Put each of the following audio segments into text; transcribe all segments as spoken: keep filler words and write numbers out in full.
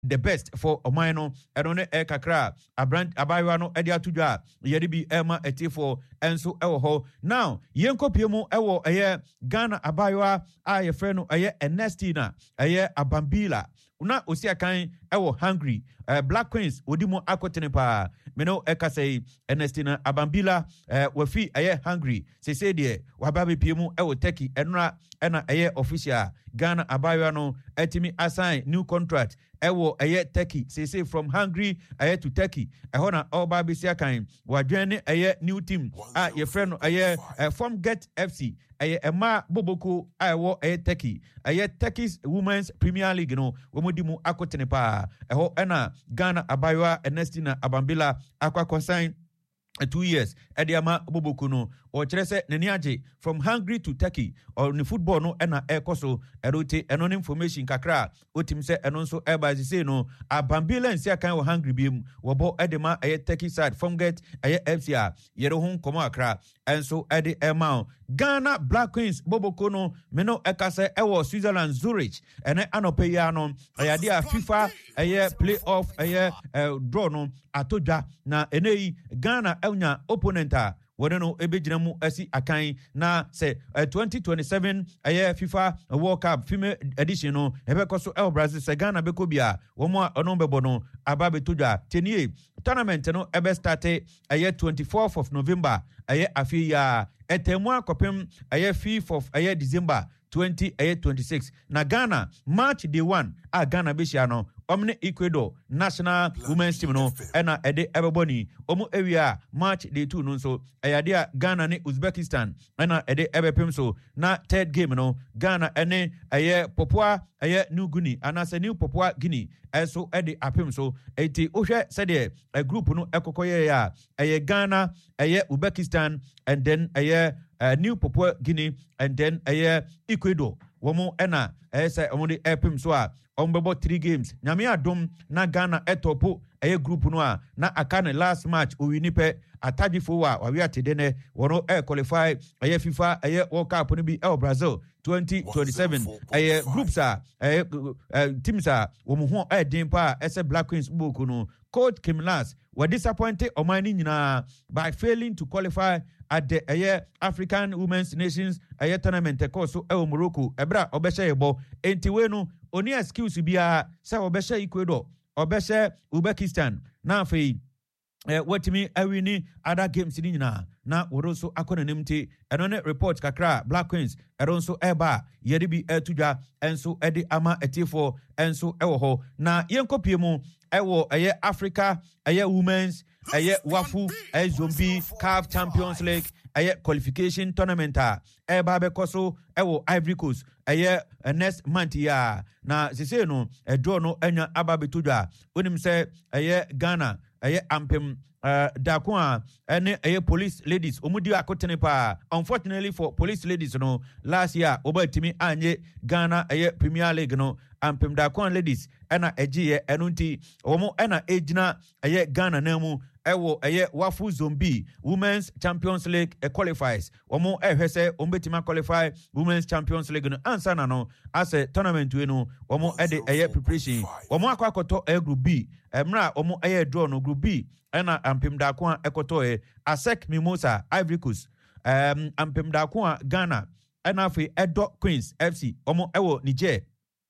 the best for Omano ɛno ne ɛ kakra abrant abayewa no ɛde atodwa yɛde bi ɛma ɛtifo ɛnso ɛwɔ hɔ now yɛnkɔpie mu ɛwɔ ɛyɛ Ghana abayewa a yɛfrɛ no ɛyɛ Ernestina ɛyɛ Abambila na osi akan ɛwɔ Hungary uh, Black Queens odi mu akotene pa me no ɛkasɛ Ernestina Abambila uh, wafi ɛyɛ Hungary sese deɛ waba bepie mu ɛwɔ Turkey ɛnora ɛna ɛyɛ official Ghana abayewa no ɛtimi assign new contract ɛwɔ ɛyɛ Turkey sese from Hungary ɛyɛ to Turkey ɛhɔ na ɔba besi akan wadwen ne ɛyɛ new team a yɛfrɛ no ɛyɛ uh, Form Get F C ɛyɛ ɛma boboko a ɛwɔ ɛyɛ Turkey ɛyɛ Turkey's Women's Premier League no wɔn di mu akotene pa ɛhɔ ɛna Ghana abayewa Ernestina Abambila akwa consign two years Ediama Boboko no or Chrese Neniaje from Hungary to Turkey or the football no ena ekoso erote enon information kakra otim se enon so eba say no Abambila nsia kan wo Hungary biem wo bo edema aye Turkey side from get aye F C A yere ho komo akra enso ede ema Ghana Black Queens Boboko no me no ekase ewo Switzerland Zurich ene anope ya no ayade a FIFA aye playoff aye draw no atodwa na enei Ghana enya opponenta Wadeno ebejinamu esi akai na se uh, twenty twenty-seven aye FIFA World Cup female edition no ebekoso el Brazil se Ghana bekobia womo onombebo no ababe toja tenie tournament no ebe starte aye twenty-fourth of November aye afiya etemu akopem aye fifth of aye December twenty twenty-six na Ghana March day one a Ghana beshia no omne Ecuador national women's team no ena ede ebeboni omu area March day two no so ayade Ghana ne Uzbekistan ena ede ebepem so na third game no Ghana ene aye Papua aye New Guinea anase New Papua Guinea eso ede apem so eti ohwe sede a group no ekokoye ya aye Ghana aye Uzbekistan and then aye Uh, New Papua Guinea and then aye Ecuador womo ena ese omode epim so a ombebo three games nyame adom na Ghana etopo aye group no a na akane last match owinipe atagifo wa wawe atede ne wono e qualify aye FIFA aye World Cup no bi e Brazil twenty twenty-seven aye groups a aye teams a womo ho e den pa ese Black Queens boku no coach Kim Las were disappointed omani nyina by failing to qualify at the aye African Women's Nations aye tournament ekoso e Morocco ebra obesha yebo enti we no oni excuse bia say obesha Ecuador obesha Uzbekistan na afei eh watimi awini other games ni nyina na woroso akona nimti eno ne report kakra Black Queens eronso eba yede bi etudwa enso ede ama etifo enso ewo ho na yenkopie mu ewo eye Africa eye Women's eye Wafu eye Zombie C A F Champions League eye qualification tournament a eba be koso ewo Ivory Coast eye next month ya na sese no edo no enya aba betudwa onim se eye Ghana eye ampem uh, dakwa ene eye police ladies omudi akotene pa unfortunately for police ladies no last year obatimi anye Ghana eye Premier League no ampem dakwa ladies ena ejiye enunti omo ena ejina eye Ghana namu ewo eye Wafu Zombie Women's Champions League e qualifies omo ehwese ombetima qualify Women's Champions League no ansa na no as a tournament we no omo ede eye preparation omo akwakoto e group B emra omo eye draw no group B ena ampem dakwa ekoto e Asec Mimosa Ivory Coast um ampem dakwa Ghana ena afi Edo Queens F C omo ewo Niger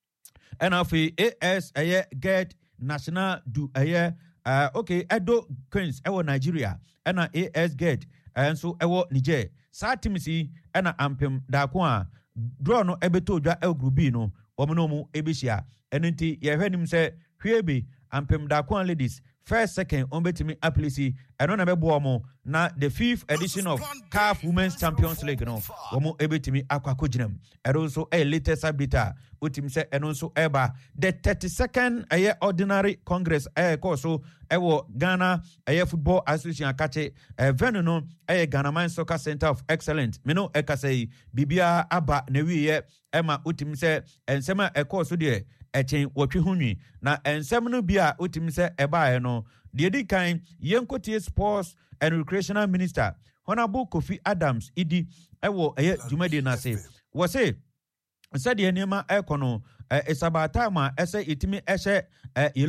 ena afi A S eye Get National du eye Uh, okay, Edo Queens, ewo Nigeria, ena A S Get, and so ewo Niger. Sa timisi, ena ampem da kwa, draw no ebeto dwa el grubino, omonomu ebishia, enenti ye henim se, hwebe, ampem da kwa ladies, first, second, ombetimi aplisi, and on a na the fifth edition of C A F Women's Champions League, no, omo ebetimi aquacojinem, and also a latest abita, utim se, and also eba, the thirty-second a year ordinary Congress, a courso, ewo Ghana, a year Football Association Akache, a venuno, a Ghana Man Soccer Center of Excellence, Meno Ekasei, Bibia Aba, Newie, Emma utim se, and Sema a course de. Echen wotwe hunwi na ensem no bia otim se eba no de edi kan yenkotie sports and recreational minister Honorable Kofi Adams idi ewo eye dwumade na se wo se sade enema ekono esabata ma ese itimi ehye